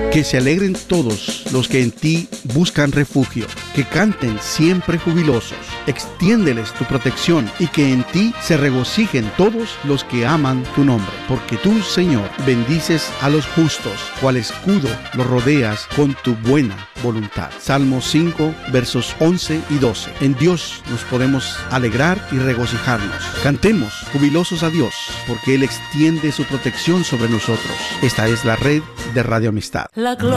Que se alegren todos los que en ti buscan refugio, que canten siempre jubilosos. Extiéndeles tu protección y que en ti se regocijen todos los que aman tu nombre. Porque tú, Señor, bendices a los justos, cual escudo los rodeas con tu buena voluntad. Salmo 5, versos 11 y 12. En Dios nos podemos alegrar y regocijarnos. Cantemos jubilosos a Dios, porque Él extiende su protección sobre nosotros. Esta es la red de Radio Amistad. La